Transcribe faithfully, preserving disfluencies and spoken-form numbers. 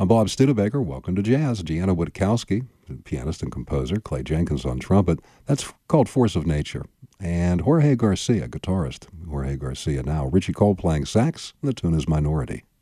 I'm Bob Studebaker. Welcome to Jazz. Gianna Witkowski, pianist and composer. Clay Jenkins on trumpet. That's called Force of Nature. And Jorge Garcia, guitarist. Jorge Garcia now. Richie Cole playing sax, and the tune is Minority.